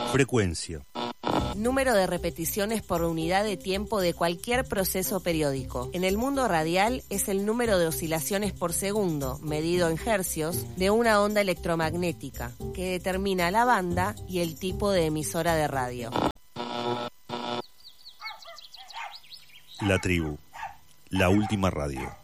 Frecuencia. Número de repeticiones por unidad de tiempo de cualquier proceso periódico. En el mundo radial es el número de oscilaciones por segundo, medido en hercios, de una onda electromagnética, que determina la banda y el tipo de emisora de radio. La tribu. La última radio.